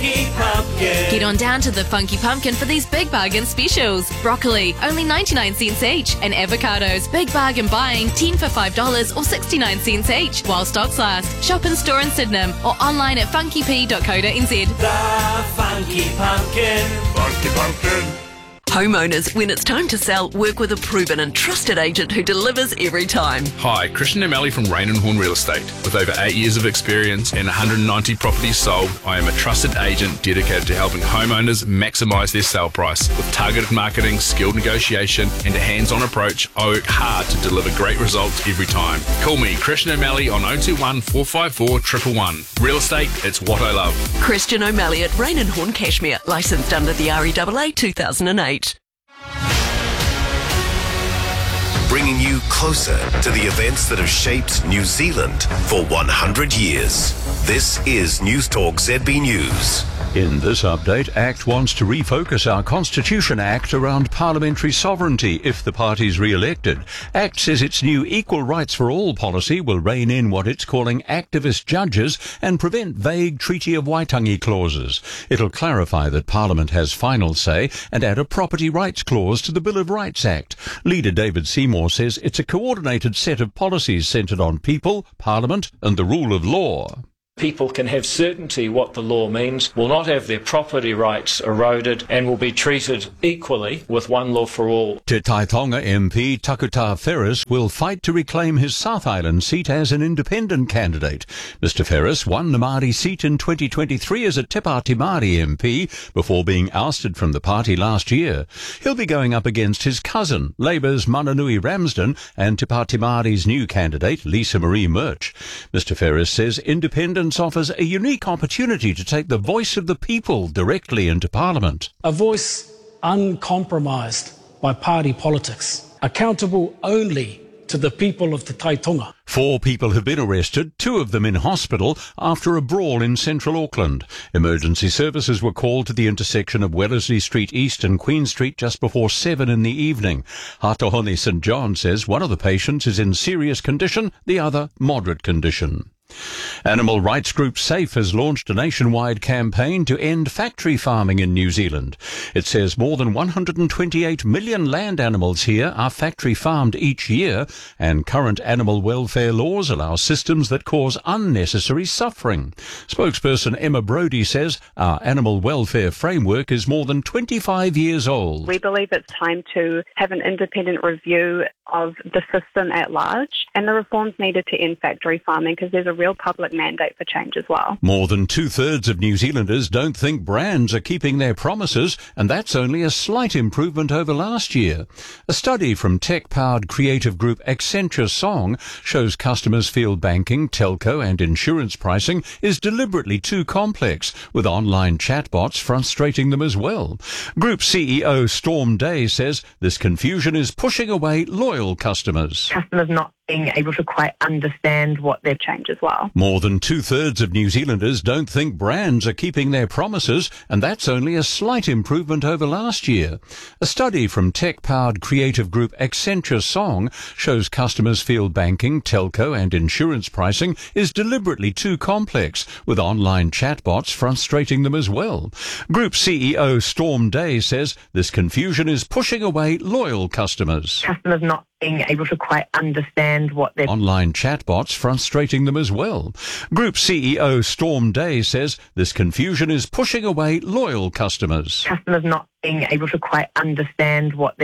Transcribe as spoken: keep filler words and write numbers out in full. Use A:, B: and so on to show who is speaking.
A: Funky Pumpkin.
B: Get on down to the Funky Pumpkin for these big bargain specials. Broccoli, only ninety-nine cents each. And avocados, big bargain buying, ten for five dollars or sixty-nine cents each. While stocks last. Shop in store in Sydenham or online at funky p dot co dot n z.
A: The Funky Pumpkin.
C: Funky Pumpkin.
D: Homeowners, when it's time to sell, work with a proven and trusted agent who delivers every time.
C: Hi, Christian O'Malley from Rain and Horn Real Estate. With over eight years of experience and one hundred ninety properties sold, I am a trusted agent dedicated to helping homeowners maximise their sale price. With targeted marketing, skilled negotiation and a hands-on approach, I work hard to deliver great results every time. Call me, Christian O'Malley, on oh two one, four five four, one one one. Real estate, it's what I love.
D: Christian O'Malley at Rain and Horn Cashmere, licensed under the R E A A two thousand eight.
E: Bringing you closer to the events that have shaped New Zealand for one hundred years. This is News Talk Z B News.
F: In this update, ACT wants to refocus our Constitution Act around parliamentary sovereignty if the party's re-elected. ACT says its new equal rights for all policy will rein in what it's calling activist judges and prevent vague Treaty of Waitangi clauses. It'll clarify that Parliament has final say and add a property rights clause to the Bill of Rights Act. Leader David Seymour says it's a coordinated set of policies centred on people, Parliament and the rule of law.
G: People can have certainty what the law means, will not have their property rights eroded and will be treated equally with one law for all.
F: Te Taitonga M P Takuta Ferris will fight to reclaim his South Island seat as an independent candidate. Mister Ferris won the Māori seat in twenty twenty-three as a Te Pāti Māori M P before being ousted from the party last year. He'll be going up against his cousin, Labour's Mananui Ramsden, and Te Pāti Māori's new candidate, Lisa Marie Murch. Mister Ferris says independence offers a unique opportunity to take the voice of the people directly into Parliament.
H: A voice uncompromised by party politics, accountable only to the people of the Taitonga.
F: Four people have been arrested, two of them in hospital, after a brawl in central Auckland. Emergency services were called to the intersection of Wellesley Street East and Queen Street just before seven in the evening. Hatohone St John says one of the patients is in serious condition, the other moderate condition. Animal rights group SAFE has launched a nationwide campaign to end factory farming in New Zealand. It says more than one hundred twenty-eight million land animals here are factory farmed each year, and current animal welfare laws allow systems that cause unnecessary suffering. Spokesperson Emma Brodie says our animal welfare framework is more than twenty-five years old.
I: We believe it's time to have an independent review of the system at large, and the reforms needed to end factory farming because there's a real public mandate for change as well.
F: More than two-thirds of New Zealanders don't think brands are keeping their promises, and that's only a slight improvement over last year. A study from tech-powered creative group Accenture Song shows customers feel banking, telco and insurance pricing is deliberately too complex, with online chatbots frustrating them as well. Group C E O Storm Day says this confusion is pushing away loyal customers.
J: Customers not being able to quite understand what they've changed as well.
F: More than two-thirds of New Zealanders don't think brands are keeping their promises, and that's only a slight improvement over last year. A study from tech-powered creative group Accenture Song shows customers feel banking, telco and insurance pricing is deliberately too complex, with online chatbots frustrating them as well. Group C E O Storm Day says this confusion is pushing away loyal customers.
J: Customers not being able to quite understand what they're...
F: Online chatbots frustrating them as well. Group C E O Storm Day says this confusion is pushing away loyal customers.
J: Customers not being able to quite understand what they're...